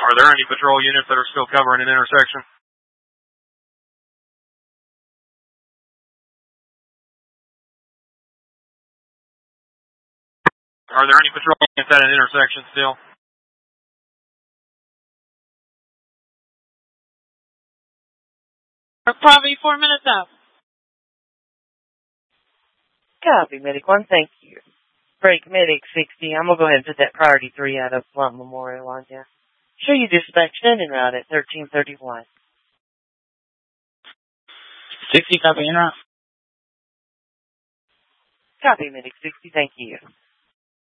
Are there any patrol units that are still covering an intersection? Are there any patrol units at an intersection still? Probably 4 minutes out. Copy, Medic 1, thank you. Break Medic 60, I'm going to go ahead and put that priority 3 out of Blunt Memorial on you. Show you dispatch en route at 1331. 60, copy en route. Copy, Medic 60, thank you.